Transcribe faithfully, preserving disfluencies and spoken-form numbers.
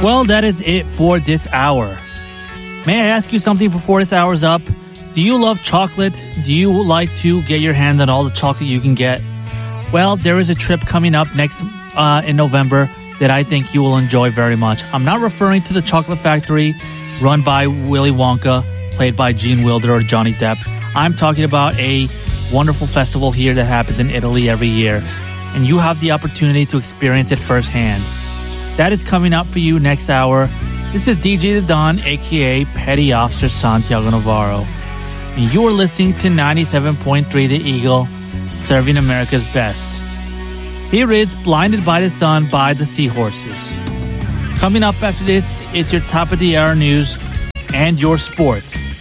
Well, that is it for this hour. May I ask you something before this hour's up? Do you love chocolate? Do you like to get your hands on all the chocolate you can get? Well, there is a trip coming up next uh, in November that I think you will enjoy very much. I'm not referring to the Chocolate Factory run by Willy Wonka, played by Gene Wilder or Johnny Depp. I'm talking about a wonderful festival here that happens in Italy every year, and you have the opportunity to experience it firsthand. That is coming up for you next hour. This is D J The Don, aka Petty Officer Santiago Navarro, and you are listening to ninety-seven point three The Eagle, serving America's best. Here is Blinded by the Sun by the Seahorses. Coming up after this, it's your top of the hour news and your sports.